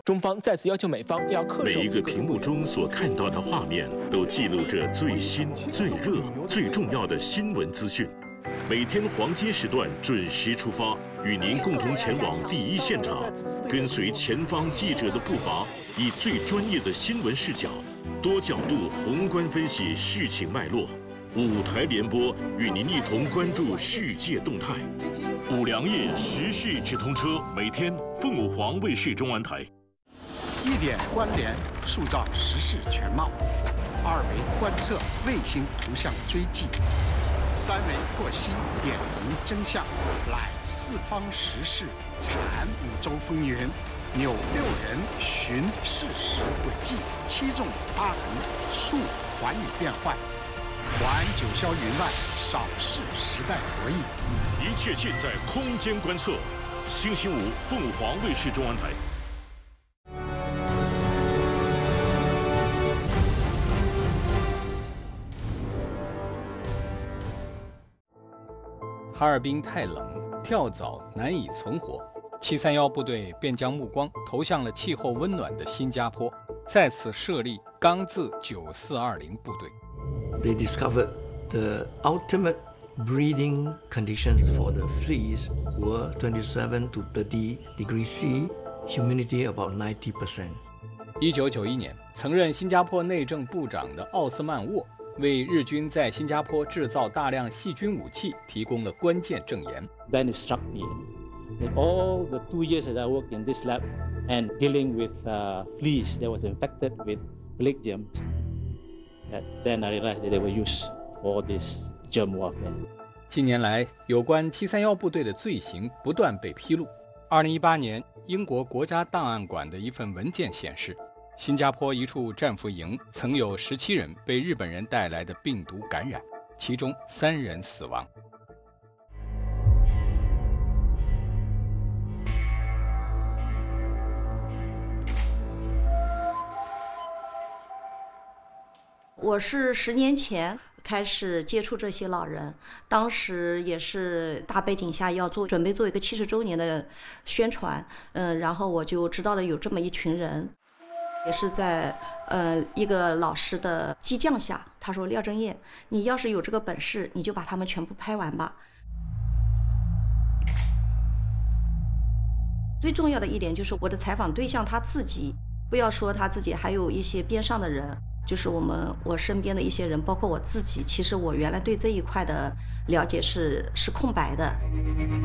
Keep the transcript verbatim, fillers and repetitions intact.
中方再次要求美方要恪守。 每一个屏幕中所看到的画面，都记录着最新、最热、最重要的新闻资讯。每天黄金时段准时出发，与您共同前往第一现场，跟随前方记者的步伐，以最专业的新闻视角，多角度宏观分析事情脉络。五台联播与您一同关注世界动态。五粮液时事直通车，每天凤舞黄卫视中文台。 一点关联，塑造时事全貌；二维观测，卫星图像追迹；三维获悉，点明真相。揽四方时事，产五洲风云，扭六人，寻事实轨迹，七纵八横，述寰宇变幻。环九霄云外，扫视时代博弈。 一切尽在空间观测。星期五，凤舞黄卫视中文台。 哈尔滨太冷，跳蚤难以存活。七三一部队便将目光投向了气候温暖的新加坡，在此设立钢字九四二零部队。 They discovered the ultimate breeding conditions for the fleas were twenty-seven to thirty degrees C, humidity about ninety percent. 一九九一年，曾任新加坡内政部长的奥斯曼沃为日军在新加坡制造大量细菌武器提供了关键证言。 Then it struck me that all the two years that I worked in this lab and dealing with uh, fleas that was infected with plague germs, that then I realized that they were used for this germ warfare. 近年来，有关七三一部队的罪行不断被披露。二零一八年，英国国家档案馆的一份文件显示，新加坡一处战俘营曾有十七人被日本人带来的病毒感染，其中三人死亡。 我是十年前开始接触这些老人，当时也是大背景下要做准备做一个七十周年的宣传，嗯，然后我就知道了有这么一群人，也是在呃一个老师的激将下，他说廖正业，你要是有这个本事，你就把他们全部拍完吧。最重要的一点就是我的采访对象他自己，不要说他自己，还有一些边上的人。就是我们我身边的一些人，包括我自己，其实我原来对这一块的了解是是空白的。